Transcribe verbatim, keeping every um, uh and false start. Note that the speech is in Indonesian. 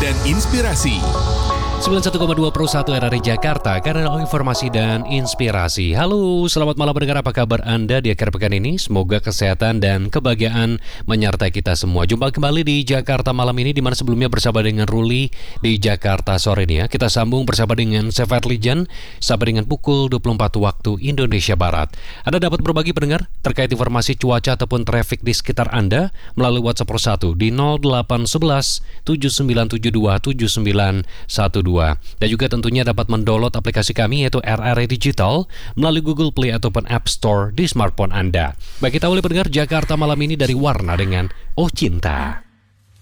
dan inspirasi. sembilan puluh satu koma dua Pro satu R R I Jakarta, Kanal Informasi dan Inspirasi. Halo, selamat malam pendengar, apa kabar Anda di akhir pekan ini? Semoga kesehatan dan kebahagiaan menyertai kita semua. Jumpa kembali di Jakarta malam ini, di mana sebelumnya bersama dengan Ruli di Jakarta sore ini ya. Kita sambung bersama dengan Sevat Lijan sampai dengan pukul dua puluh empat waktu Indonesia Barat. Anda dapat berbagi pendengar terkait informasi cuaca ataupun traffic di sekitar Anda melalui WhatsApp Pro satu di nol delapan satu satu tujuh sembilan tujuh dua tujuh sembilan satu dua. Dan juga tentunya dapat mendownload aplikasi kami yaitu R R I Digital melalui Google Play ataupun App Store di smartphone Anda. Baik, kita mulai pendengar Jakarta malam ini dari Warna dengan Oh Cinta.